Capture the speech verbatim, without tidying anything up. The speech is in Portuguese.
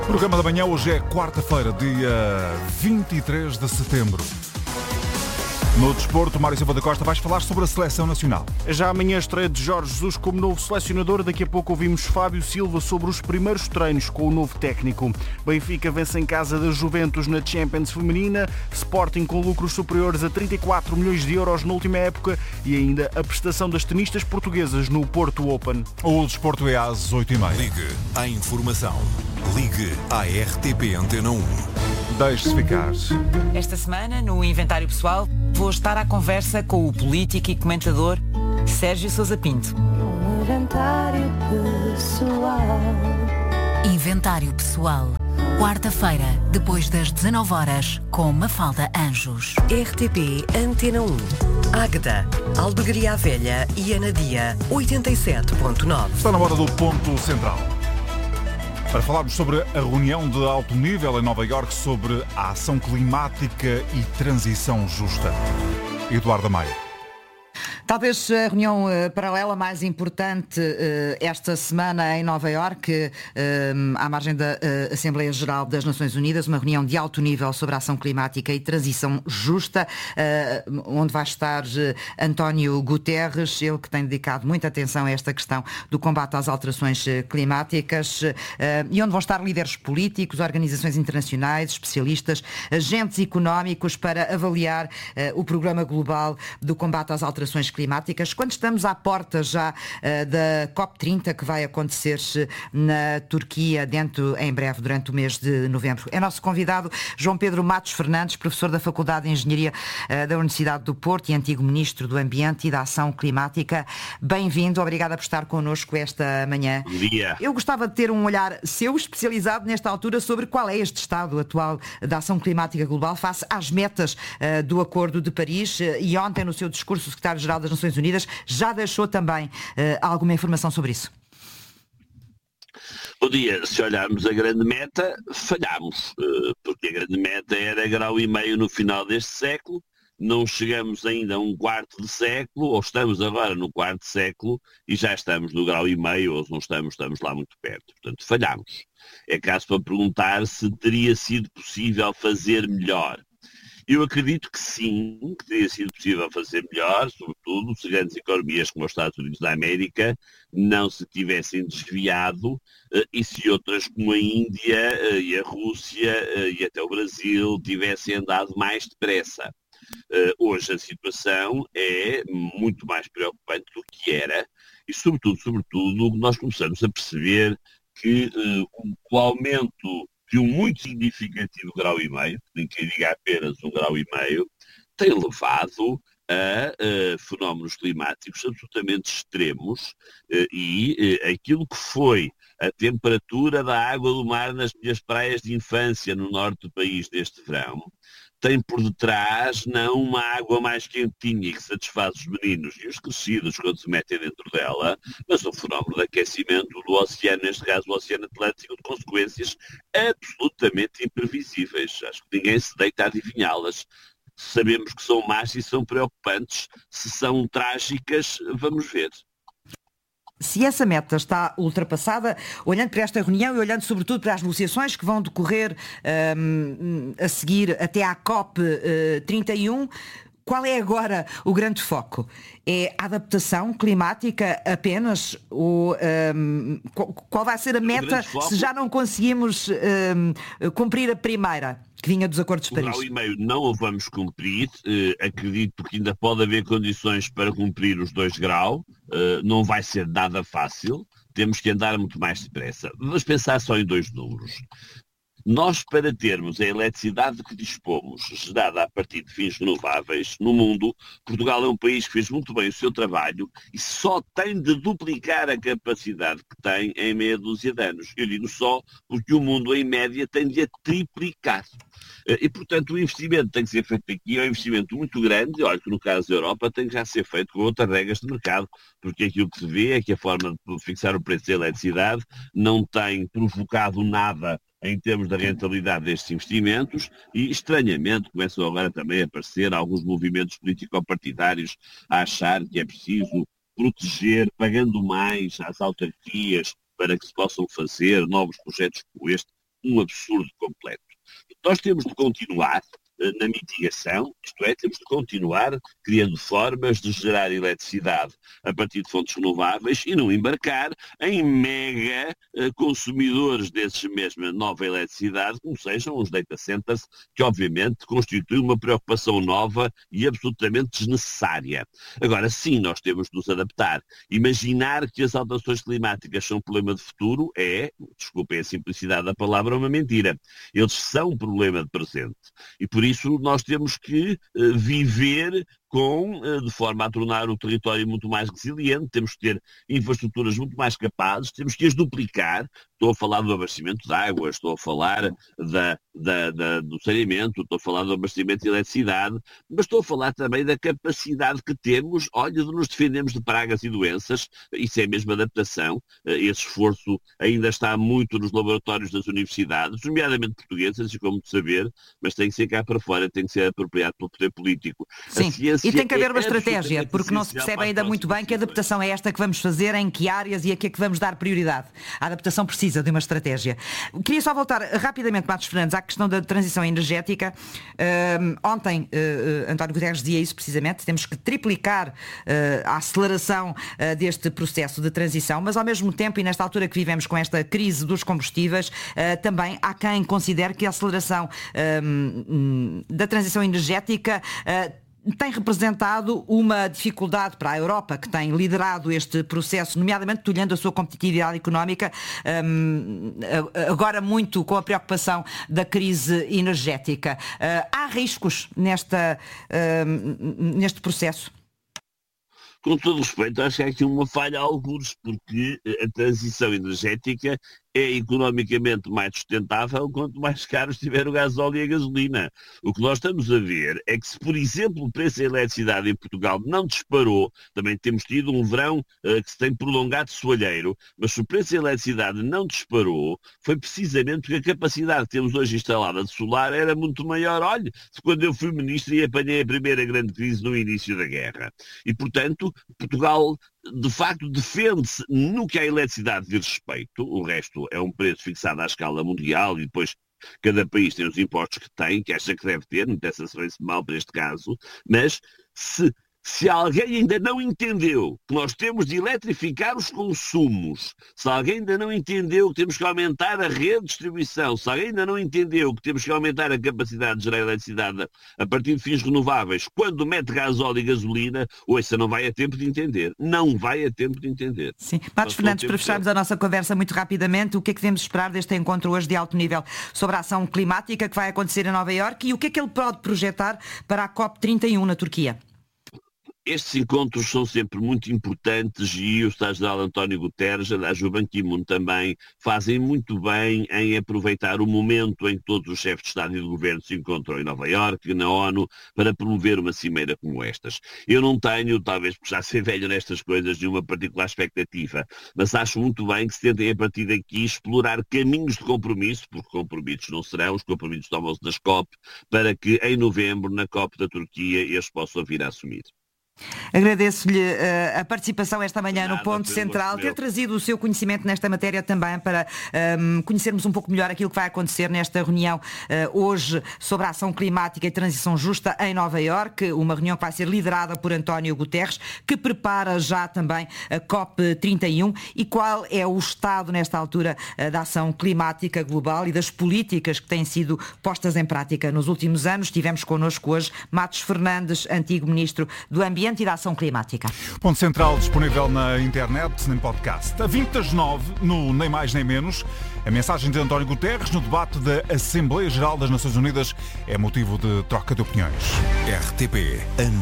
Programa da manhã, hoje é quarta-feira, dia vinte e três de setembro. No desporto, Mário Silva da Costa, vais falar sobre a seleção nacional. Já amanhã estreia de Jorge Jesus como novo selecionador. Daqui a pouco ouvimos Fábio Silva sobre os primeiros treinos com o novo técnico. Benfica vence em casa da Juventus na Champions Feminina. Sporting com lucros superiores a trinta e quatro milhões de euros na última época. E ainda a prestação das tenistas portuguesas no Porto Open. O desporto é às oito e meia. Ligue à informação. Ligue à R T P Antena um. Deixe-se ficar. Esta semana, no Inventário Pessoal, vou estar à conversa com o político e comentador Sérgio Sousa Pinto. Inventário Pessoal. Inventário Pessoal. Quarta-feira, depois das dezanove horas, com Mafalda Anjos. R T P Antena um. Águeda, Albergaria Velha e Anadia, oitenta e sete ponto nove. Está na hora do ponto central. Para falarmos sobre a reunião de alto nível em Nova Iorque sobre a ação climática e transição justa. Eduardo Maia. Talvez a reunião uh, paralela mais importante uh, esta semana em Nova Iorque, uh, à margem da uh, Assembleia Geral das Nações Unidas, uma reunião de alto nível sobre a ação climática e transição justa, uh, onde vai estar uh, António Guterres, ele que tem dedicado muita atenção a esta questão do combate às alterações uh, climáticas, uh, e onde vão estar líderes políticos, organizações internacionais, especialistas, agentes económicos para avaliar uh, o programa global do combate às alterações climáticas. climáticas, quando estamos à porta já uh, da COP trinta, que vai acontecer na Turquia dentro, em breve, durante o mês de novembro. É nosso convidado João Pedro Matos Fernandes, professor da Faculdade de Engenharia uh, da Universidade do Porto e antigo Ministro do Ambiente e da Ação Climática. Bem-vindo, obrigada por estar connosco esta manhã. Bom dia. Eu gostava de ter um olhar seu, especializado nesta altura, sobre qual é este estado atual da ação climática global face às metas uh, do Acordo de Paris, uh, e ontem no seu discurso o secretário-geral das Nações Unidas já deixou também uh, alguma informação sobre isso. Bom dia. Se olharmos a grande meta, falhamos, uh, porque a grande meta era grau e meio no final deste século, não chegamos ainda a um quarto de século, ou estamos agora no quarto século e já estamos no grau e meio, ou se não estamos, estamos lá muito perto. Portanto, falhamos. É caso para perguntar se teria sido possível fazer melhor. Eu acredito que sim, que teria sido possível fazer melhor, sobretudo se grandes economias como os Estados Unidos da América não se tivessem desviado e se outras como a Índia e a Rússia e até o Brasil tivessem andado mais depressa. Hoje a situação é muito mais preocupante do que era e, sobretudo, sobretudo, nós começamos a perceber que o aumento de um muito significativo grau e meio, nem que diga apenas um grau e meio, tem levado a, a fenómenos climáticos absolutamente extremos uh, e uh, aquilo que foi a temperatura da água do mar nas minhas praias de infância no norte do país neste verão, tem por detrás não uma água mais quentinha que satisfaz os meninos e os crescidos quando se metem dentro dela, mas um fenómeno de aquecimento do oceano, neste caso o Oceano Atlântico, de consequências absolutamente imprevisíveis. Acho que ninguém se deita a adivinhá-las. Sabemos que são más e são preocupantes. Se são trágicas, vamos ver. Se essa meta está ultrapassada, olhando para esta reunião e olhando sobretudo para as negociações que vão decorrer um, a seguir até à COP trinta e um, qual é agora o grande foco? É a adaptação climática apenas? Ou um, qual vai ser a meta se já não conseguimos um, cumprir a primeira, que vinha dos Acordos de Paris? Um grau e meio não o vamos cumprir. Uh, acredito que ainda pode haver condições para cumprir os dois graus. Uh, não vai ser nada fácil. Temos que andar muito mais depressa. Vamos pensar só em dois números. Nós, para termos a eletricidade de que dispomos, gerada a partir de fins renováveis, no mundo, Portugal é um país que fez muito bem o seu trabalho e só tem de duplicar a capacidade que tem em meia dúzia de anos. Eu digo só porque o mundo, em média, tem de a triplicar. E, portanto, o investimento tem que ser feito aqui, é um investimento muito grande, olha que no caso da Europa tem que já ser feito com outras regras de mercado, porque aquilo que se vê é que a forma de fixar o preço da eletricidade não tem provocado nada em termos da rentabilidade destes investimentos e, estranhamente, começam agora também a aparecer alguns movimentos político-partidários a achar que é preciso proteger, pagando mais às autarquias para que se possam fazer novos projetos como este. um absurdo completo. Nós temos de continuar na mitigação, isto é, temos de continuar criando formas de gerar eletricidade a partir de fontes renováveis e não embarcar em mega eh, consumidores desses mesma nova eletricidade, como sejam os data centers, que obviamente constituem uma preocupação nova e absolutamente desnecessária. Agora sim, nós temos de nos adaptar. Imaginar que as alterações climáticas são um problema de futuro é, desculpem a simplicidade da palavra, uma mentira. Eles são um problema de presente. E por isso nós temos que uh, viver com, uh, de forma a tornar o território muito mais resiliente, temos que ter infraestruturas muito mais capazes, temos que as duplicar. Estou a falar do abastecimento de água, estou a falar da, da, da, do saneamento, estou a falar do abastecimento de eletricidade, mas estou a falar também da capacidade que temos, olha, de nos defendermos de pragas e doenças. Isso é mesmo adaptação. Uh, esse esforço ainda está muito nos laboratórios das universidades, nomeadamente portuguesas, e como de saber, mas tem que ser cá para fora, tem que ser apropriado pelo poder político. Sim, e tem que haver uma estratégia, porque não se percebe ainda muito bem que adaptação é esta que vamos fazer, em que áreas e a que é que vamos dar prioridade. A adaptação precisa de uma estratégia. Queria só voltar rapidamente, Matos Fernandes, à questão da transição energética. Uh, ontem, uh, António Guterres dizia isso precisamente, temos que triplicar uh, a aceleração uh, deste processo de transição, mas ao mesmo tempo, e nesta altura que vivemos com esta crise dos combustíveis, uh, também há quem considere que a aceleração uh, da transição energética uh, tem representado uma dificuldade para a Europa, que tem liderado este processo, nomeadamente olhando a sua competitividade económica, um, agora muito com a preocupação da crise energética. Uh, há riscos nesta, uh, neste processo? Com todo respeito, acho que há aqui uma falha a algures, porque a transição energética é economicamente mais sustentável quanto mais caro estiver o gasóleo e a gasolina. O que nós estamos a ver é que se, por exemplo, o preço da eletricidade em Portugal não disparou, também temos tido um verão uh, que se tem prolongado soalheiro, mas se o preço da eletricidade não disparou, foi precisamente porque a capacidade que temos hoje instalada de solar era muito maior. Olha, quando eu fui ministro e apanhei a primeira grande crise no início da guerra. E, portanto, Portugal, de facto, defende-se no que a eletricidade diz respeito. O resto é um preço fixado à escala mundial e depois cada país tem os impostos que tem, que acha que deve ter, não interessa se foi-se mal para este caso, mas se... Se alguém ainda não entendeu que nós temos de eletrificar os consumos, se alguém ainda não entendeu que temos que aumentar a rede de distribuição, se alguém ainda não entendeu que temos que aumentar a capacidade de gerar eletricidade a partir de fins renováveis, quando mete gasóleo e gasolina, ouça, não vai a tempo de entender. Não vai a tempo de entender. Sim. Matos Fernandes, para fecharmos a nossa conversa muito rapidamente, o que é que devemos esperar deste encontro hoje de alto nível sobre a ação climática que vai acontecer em Nova Iorque e o que é que ele pode projetar para a COP trinta e um na Turquia? Estes encontros são sempre muito importantes e o Secretário-Geral António Guterres, aliás o Ban Ki-moon também, fazem muito bem em aproveitar o momento em que todos os chefes de Estado e de Governo se encontram em Nova Iorque, na ONU, para promover uma cimeira como estas. Eu não tenho, talvez por já ser velho nestas coisas, nenhuma particular expectativa, mas acho muito bem que se tentem a partir daqui explorar caminhos de compromisso, porque compromissos não serão, os compromissos tomam-se nas COP, para que em novembro, na COP da Turquia, eles possam vir a assumir. Agradeço-lhe uh, a participação esta manhã Nada, no Ponto Central, ter trazido o seu conhecimento nesta matéria também para um, conhecermos um pouco melhor aquilo que vai acontecer nesta reunião uh, hoje sobre a ação climática e transição justa em Nova Iorque, uma reunião que vai ser liderada por António Guterres, que prepara já também a COP trinta e um e qual é o estado nesta altura uh, da ação climática global e das políticas que têm sido postas em prática nos últimos anos. Tivemos connosco hoje Matos Fernandes, antigo Ministro do Ambiente e da Ação Climática. Ponto Central disponível na internet, em podcast. A vinte das nove, no Nem Mais Nem Menos, a mensagem de António Guterres no debate da Assembleia Geral das Nações Unidas é motivo de troca de opiniões. R T P